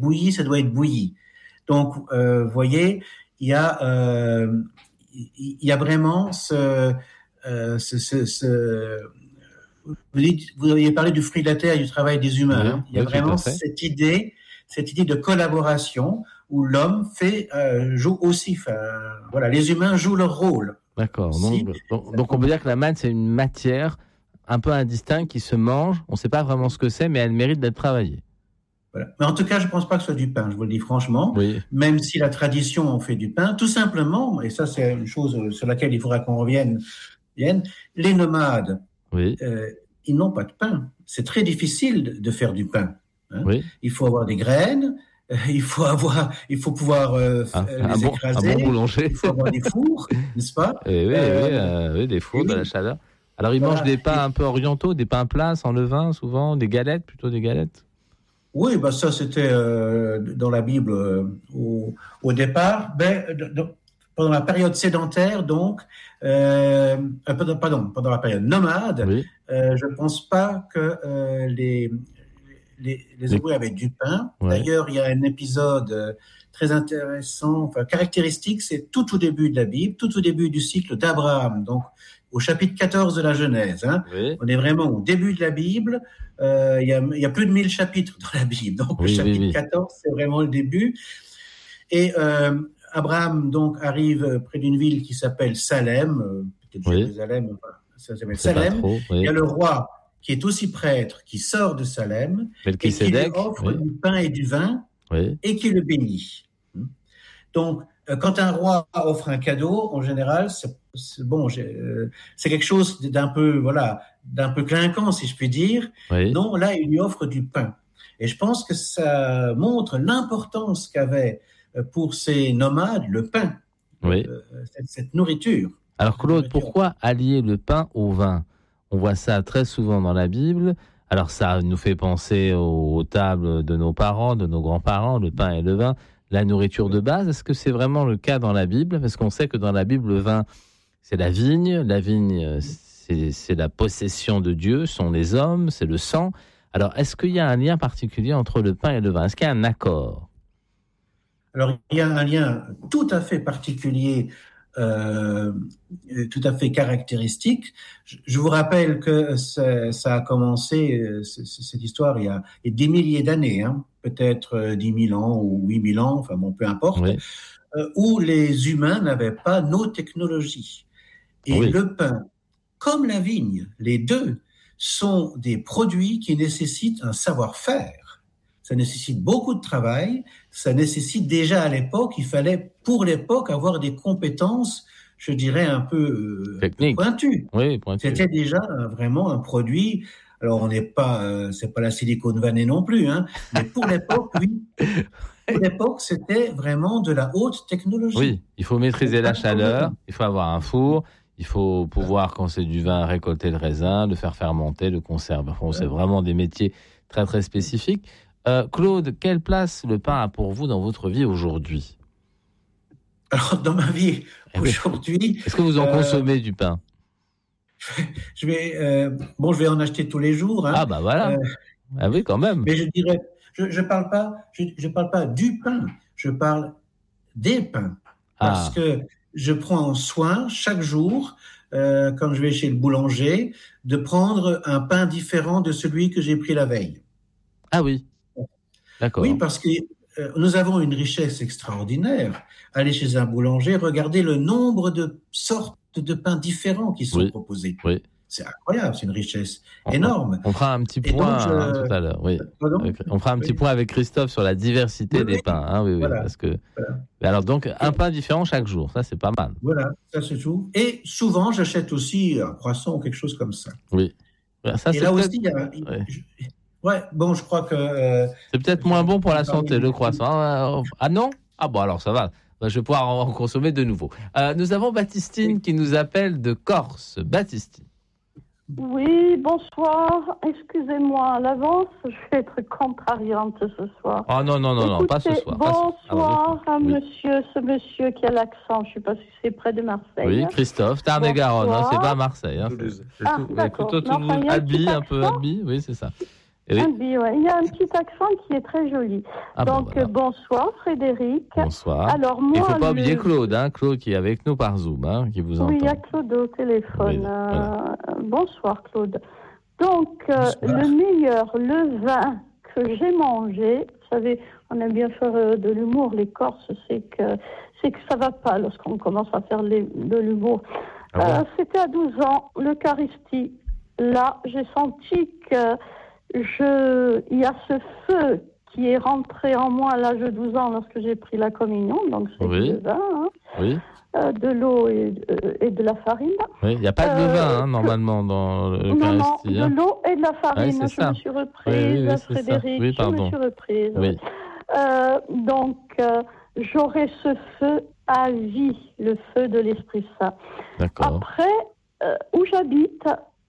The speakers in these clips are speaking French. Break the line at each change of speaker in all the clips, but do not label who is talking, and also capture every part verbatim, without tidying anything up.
bouilli, ça doit être bouilli. Donc, euh, vous voyez, il y a, euh, il y a vraiment ce, euh, ce, ce, ce vous, dites, vous aviez parlé du fruit de la terre et du travail des humains.
Oui,
hein. Il y a
oui,
vraiment cette idée, cette idée de collaboration où l'homme fait euh, joue aussi. Euh, voilà, les humains jouent leur rôle.
D'accord.
Aussi.
Donc, donc, donc on peut dire que la manne, c'est une matière un peu indistincte qui se mange. On ne sait pas vraiment ce que c'est, mais elle mérite d'être travaillée.
Voilà. Mais en tout cas, je ne pense pas que ce soit du pain, je vous le dis franchement,
oui.
Même si la tradition en fait du pain, tout simplement, et ça c'est une chose sur laquelle il faudra qu'on revienne, les nomades,
oui.
euh, ils n'ont pas de pain. C'est très difficile de faire du pain. Hein.
Oui.
Il faut avoir des graines, euh, il, faut avoir, il faut pouvoir euh,
un,
les
un bon,
écraser,
un bon boulanger.
Il faut avoir des fours, n'est-ce pas
et oui, euh, oui, euh, oui, des fours, oui. de la chaleur. Alors ils voilà. mangent des pains et... un peu orientaux, des pains plats, sans levain souvent, des galettes, plutôt des galettes.
Oui, bah ça c'était euh, dans la Bible euh, au, au départ. Ben, de, de, pendant la période sédentaire, donc, euh, pardon, pardon, pendant la période nomade,
oui.
euh, je ne pense pas que euh, les, les, les Hébreux avaient du pain. Ouais. D'ailleurs, il y a un épisode euh, très intéressant, enfin caractéristique, c'est tout au début de la Bible, tout au début du cycle d'Abraham, donc au chapitre quatorze de la Genèse. Hein.
Oui.
On est vraiment au début de la Bible. Euh, il, y a, il y a plus de mille chapitres dans la Bible. Donc,
oui,
le chapitre
oui, oui.
quatorze, c'est vraiment le début. Et euh, Abraham, donc, arrive près d'une ville qui s'appelle Salem, euh, peut-être
oui.
Jérusalem, enfin, ça s'appelle Salem.
Trop, oui.
Il y a le roi qui est aussi prêtre, qui sort de Salem, et qui lui offre
oui.
du pain et du vin,
oui.
et qui le bénit. Donc, quand un roi offre un cadeau, en général, c'est, c'est bon, euh, c'est quelque chose d'un peu, voilà, d'un peu clinquant, si je puis dire.
Oui.
Non, là, il lui offre du pain. Et je pense que ça montre l'importance qu'avait pour ces nomades le pain,
oui.
euh, cette, cette nourriture.
Alors Claude, nourriture. Pourquoi allier le pain au vin ? On voit ça très souvent dans la Bible. Alors ça nous fait penser aux, aux tables de nos parents, de nos grands-parents, le pain et le vin. La nourriture de base, est-ce que c'est vraiment le cas dans la Bible ? Parce qu'on sait que dans la Bible, le vin, c'est la vigne. La vigne, c'est, c'est la possession de Dieu, sont les hommes, c'est le sang. Alors, est-ce qu'il y a un lien particulier entre le pain et le vin ? Est-ce qu'il y a un accord ?
Alors, il y a un lien tout à fait particulier, euh, tout à fait caractéristique. Je, je vous rappelle que ça, ça a commencé, cette histoire, il y a, il y a des milliers d'années, hein. Peut-être dix mille ans ou huit mille ans, enfin bon, peu importe,
oui.
euh, où les humains n'avaient pas nos technologies. Et oui. Le pain, comme la vigne, les deux sont des produits qui nécessitent un savoir-faire. Ça nécessite beaucoup de travail, ça nécessite déjà à l'époque, il fallait pour l'époque avoir des compétences, je dirais un peu, un peu pointues.
Oui, pointues.
C'était déjà vraiment un produit. Alors, on n'est pas, euh, c'est pas la Silicon Valley non plus, hein, mais pour l'époque, oui. Pour l'époque, c'était vraiment de la haute technologie.
Oui, il faut maîtriser la chaleur, il faut avoir un four, il faut pouvoir, quand c'est du vin, récolter le raisin, le faire fermenter, le conserver. Enfin, c'est vraiment des métiers très, très spécifiques. Euh, Claude, quelle place le pain a pour vous dans votre vie aujourd'hui ?
Alors, dans ma vie aujourd'hui...
Est-ce que vous en
euh,
consommez du pain ?
Je vais, euh, bon, je vais en acheter tous les jours. Hein.
Ah bah voilà. Euh, ah oui, quand même.
Mais je dirais, je, je parle pas, je, je parle pas du pain. Je parle des pains, parce ah. que je prends soin chaque jour, euh, quand je vais chez le boulanger, de prendre un pain différent de celui que j'ai pris la veille.
Ah oui. D'accord.
Oui, parce que euh, nous avons une richesse extraordinaire. Aller chez un boulanger, regardez le nombre de sortes de pains différents qui sont
oui,
proposés.
Oui.
C'est incroyable, c'est une richesse on, énorme.
On fera un petit point donc, hein, euh, tout à l'heure. Oui. Avec, on fera un petit oui. point avec Christophe sur la diversité oui, des pains. Hein, oui, voilà. oui, parce que. Voilà. Alors donc un pain différent chaque jour, ça c'est pas mal.
Voilà, ça c'est tout. Et souvent j'achète aussi un croissant ou quelque chose comme ça.
Oui. Ça,
Et
c'est
là
peut-être...
aussi, il y a. Oui. Je... Ouais, bon, je crois que. Euh,
c'est peut-être moins bon pour la santé, le croissant. Ah non ? Ah bon, alors ça va. Je vais pouvoir en consommer de nouveau. Euh, nous avons Baptistine qui nous appelle de Corse. Baptistine.
Oui, bonsoir. Excusez-moi à l'avance, je vais être contrariante ce soir.
Ah non, non, non,
Écoutez,
non, pas ce soir.
Bonsoir
ah,
à
oui.
monsieur, ce monsieur qui a l'accent, je ne sais pas si c'est près de Marseille.
Oui, Christophe, Tarn-et-Garonne, hein, c'est pas Marseille. Hein,
c'est, ah,
c'est
d'accord.
plutôt Toulouse, Albi, un peu Albi, oui, c'est ça. Oui.
Un bi, ouais. Il y a un petit accent qui est très joli.
Ah,
Donc,
bon, voilà.
bonsoir Frédéric.
Bonsoir.
Alors, moi,
Il ne faut pas
le...
oublier Claude, hein, Claude qui est avec nous par Zoom, hein, qui vous entend.
Oui, il y a Claude au téléphone.
Oui, voilà.
euh, bonsoir Claude. Donc, euh, le meilleur levain que j'ai mangé, vous savez, on aime bien faire euh, de l'humour, les Corses, c'est que, c'est que ça ne va pas lorsqu'on commence à faire les, de l'humour.
Ah bon
euh, c'était à douze ans, l'Eucharistie. Là, j'ai senti que je, il y a ce feu qui est rentré en moi à l'âge de douze ans lorsque j'ai pris la communion, donc c'est
Oui.
le vin, hein,
Oui.
euh, de l'eau et, euh, et de la farine.
Oui. Il n'y a pas de
Euh,
levain, hein,
que-
normalement, dans
Non, non,
l'Eucharistie. hein.
de l'eau et de la farine.
Ouais, c'est
je
ça.
me suis reprise,
Oui, oui, oui, c'est
Frédéric,
ça. Oui,
je me
pardon.
suis reprise.
Oui.
Euh, donc, euh, j'aurai ce feu à vie, le feu de l'Esprit Saint.
D'accord.
Après, euh, où j'habite,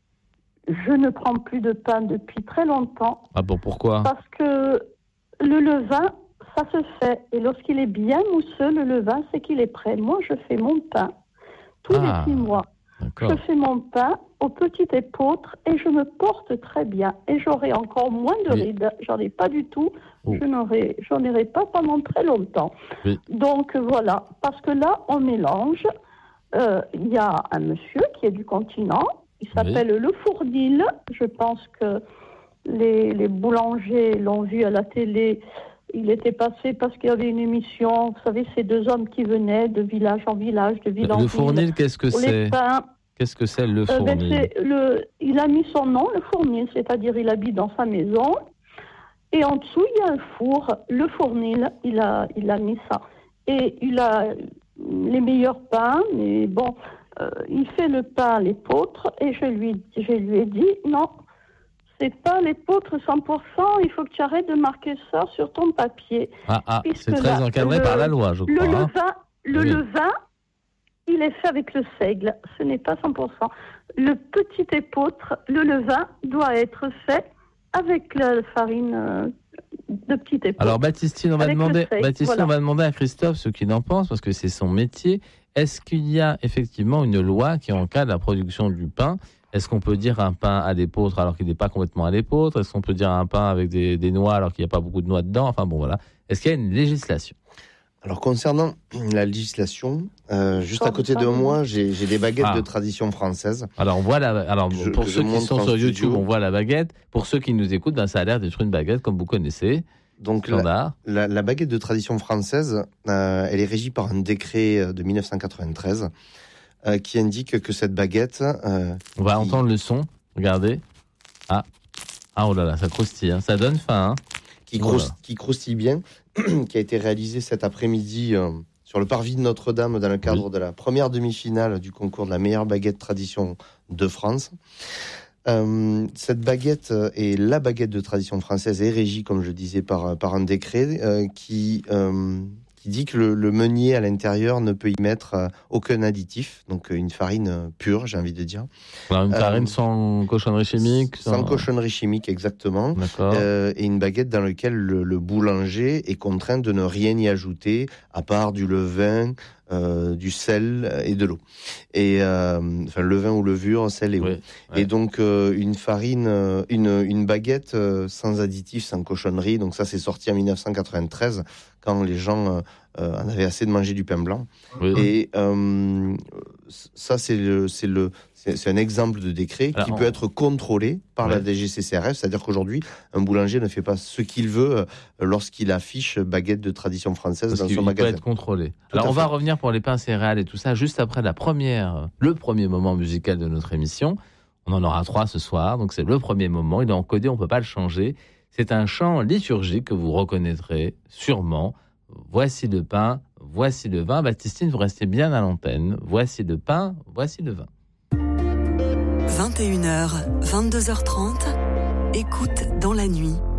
je ne prends plus de pain depuis très longtemps
Ah bon, pourquoi?
parce que le levain, ça se fait. Et lorsqu'il est bien mousseux, le levain, c'est qu'il est prêt. Moi, je fais mon pain tous
Ah,
les six mois.
D'accord.
Je fais mon pain au petit épeautre et je me porte très bien. Et j'aurai encore moins de
Oui.
rides. J'en ai pas du tout.
Oh.
Je n'aurai, j'en aurai pas pendant très longtemps.
Oui.
Donc voilà. Parce que là, on mélange. Euh, Il y a un monsieur qui est du continent. Il s'appelle Le Fournil. Je pense que les, les boulangers l'ont vu à la télé. Il était passé parce qu'il y avait une émission. Vous savez, ces deux hommes qui venaient de village en village, de ville en
Le
ville.
fournil, qu'est-ce que
Pour les
c'est?
pains.
Qu'est-ce que c'est le
Euh, ben,
fournil?
c'est le, il a mis son nom, le fournil, c'est-à-dire il habite dans sa maison. Et en dessous, il y a un four, le fournil, il a, il a mis ça. Et il a les meilleurs pains, mais bon, euh, il fait le pain à l'épeautre. Et je lui, je lui ai dit, non, c'est pas l'épeautre cent pour cent, il faut que tu arrêtes de marquer ça sur ton papier.
Ah, ah,
Puisque
c'est très
là,
encadré
le-
par la loi, je
Le
crois. hein.
levain, le
Oui.
levain, il est fait avec le seigle. Ce n'est pas cent pour cent. Le petit épeautre, le levain, doit être fait avec la farine euh, de petit épeautre.
Alors Baptistine, on va
Avec le
demander,
seigle,
Baptistine,
voilà.
on va demander à Christophe ce qu'il en pense parce que c'est son métier. Est-ce qu'il y a effectivement une loi qui encadre la production du pain? Est-ce qu'on peut dire un pain à l'épeautre alors qu'il n'est pas complètement à l'épeautre? Est-ce qu'on peut dire un pain avec des, des noix alors qu'il n'y a pas beaucoup de noix dedans? Enfin bon, voilà. Est-ce qu'il y a une législation?
Alors concernant la législation, euh, juste
Comme
à côté
ça,
de
oui.
moi, j'ai j'ai des baguettes
Ah.
de tradition française.
Alors on voit la, alors
Je-
pour
je
ceux qui
montre
sont
en
sur YouTube,
studio.
on voit la baguette. Pour ceux qui nous écoutent, ben, ça a l'air d'être une baguette comme vous connaissez,
Donc la,
standard.
la- la baguette de tradition française, euh, elle est régie par un décret de mille neuf cent quatre-vingt-treize euh, qui indique que cette baguette, euh,
On va
qui-
entendre le son. Regardez. Ah, ah oh là là, ça croustille, hein. Ça donne faim. Hein.
qui,
Voilà.
crous- qui croustille bien, qui a été réalisée cet après-midi euh, sur le parvis de Notre-Dame dans le cadre
Oui.
de la première demi-finale du concours de la meilleure baguette tradition de France. Euh, cette baguette euh, est la baguette de tradition française est régie, comme je le disais, par, par un décret euh, qui, euh, qui dit que le, le meunier à l'intérieur ne peut y mettre euh, aucun additif, donc euh, une farine euh, pure, j'ai envie de dire.
Alors une
Euh,
farine sans cochonnerie chimique.
Sans cochonnerie chimique, exactement.
D'accord.
Euh, et une baguette dans laquelle le, le boulanger est contraint de ne rien y ajouter à part du levain, euh, du sel et de l'eau. Et euh, enfin levain ou levure, sel et eau.
Oui, ouais.
Et donc euh, une farine, euh, une, une baguette euh, sans additifs, sans cochonnerie. Donc ça c'est sorti en mille neuf cent quatre-vingt-treize quand les gens euh, en avaient assez de manger du pain blanc.
Oui.
Et euh, ça c'est le, c'est le C'est c'est un exemple de décret qui
Alors,
peut être contrôlé par la
ouais.
D G C C R F, c'est-à-dire qu'aujourd'hui, un boulanger ne fait pas ce qu'il veut euh, lorsqu'il affiche baguette de tradition française
Parce
dans
qu'il
son
peut
magasin.
être contrôlé.
Tout
Alors
à
on va
fait.
revenir pour les pains céréales et tout ça juste après la première, le premier moment musical de notre émission. On en aura trois ce soir, donc c'est le premier moment. Il est encodé, on peut pas le changer. C'est un chant liturgique que vous reconnaîtrez sûrement. Voici le pain, voici le vin. Baptistine, vous restez bien à l'antenne. Voici le pain, voici le vin.
vingt et une heures, vingt-deux heures trente, écoute dans la nuit,